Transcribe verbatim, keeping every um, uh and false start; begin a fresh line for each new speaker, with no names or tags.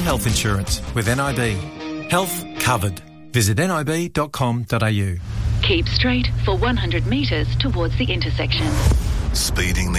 health insurance with N I B. Health covered. Visit nib dot com dot a u.
Keep straight for one hundred metres towards the intersection.
Speeding the